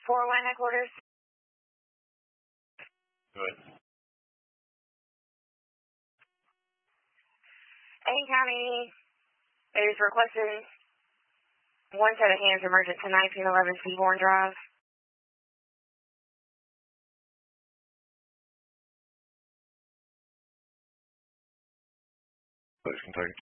401 headquarters. Good. Dane County is requesting one set of hands emergent to 1911 Seabourn Drive. Please continue.